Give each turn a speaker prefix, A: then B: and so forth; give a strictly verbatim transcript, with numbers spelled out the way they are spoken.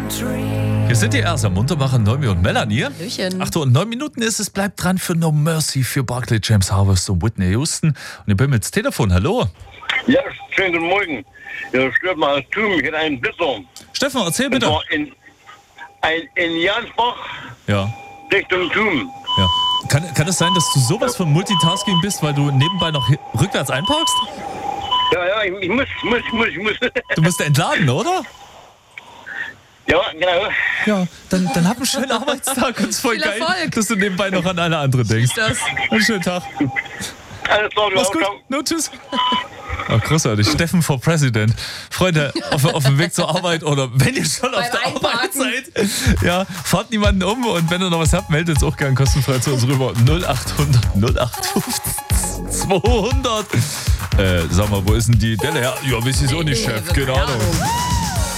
A: Hier sind die Erster Muntermacher, Noemi und Melanie.
B: Hallöchen.
A: Ach du, in neun Minuten ist es. Bleibt dran für No Mercy, für Barclay, James Harvest und Whitney Houston. Und ich bin mit dem Telefon. Hallo.
C: Ja, schönen guten Morgen. Ja, stört mal das Tum, ich hätte einen Blitzer.
A: Stefan, erzähl bitte.
C: Und zwar in, ein, in Jansbach
A: Ja.
C: Richtung Tum.
A: ja. Kann, kann es sein, dass du sowas von Multitasking bist, weil du nebenbei noch hi- rückwärts einparkst?
C: Ja, ja, ich, ich muss, muss, muss, ich muss.
A: Du musst entladen, oder?
C: Ja, genau.
A: Ja, dann, dann hab einen schönen Arbeitstag und es ist voll
B: Viel
A: geil,
B: Erfolg.
A: dass du nebenbei noch an alle anderen denkst.
B: Das.
A: Einen schönen Tag.
C: Alles klar, du
A: Mach's
C: auch,
A: gut.
C: ciao.
A: No, tschüss. Oh, großartig. Steffen for President. Freunde, auf, auf dem Weg zur Arbeit oder wenn ihr schon auf
B: Beim
A: der Arbeit
B: Einparken.
A: seid, ja, fahrt niemanden um und wenn ihr noch was habt, meldet es auch gern kostenfrei zu uns rüber. null achthundert null achtundfünfzig zweihundert. Äh, sag mal, wo ist denn die Delle her? Ja, weiß ich auch nicht, Chef. Keine Ahnung.